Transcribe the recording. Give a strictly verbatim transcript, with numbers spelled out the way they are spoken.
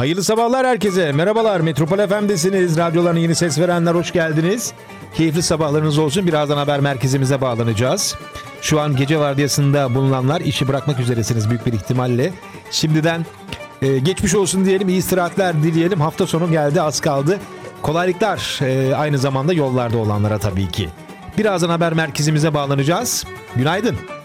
Hayırlı sabahlar herkese. Merhabalar. Metropol F M'desiniz. Radyolarına yeni ses verenler hoş geldiniz. Keyifli sabahlarınız olsun. Birazdan haber merkezimize bağlanacağız. Şu an gece vardiyasında bulunanlar işi bırakmak üzeresiniz büyük bir ihtimalle. Şimdiden e, geçmiş olsun diyelim, iyi istirahatler dileyelim. Hafta sonu geldi, az kaldı. Kolaylıklar e, aynı zamanda yollarda olanlara tabii ki. Birazdan haber merkezimize bağlanacağız. Günaydın.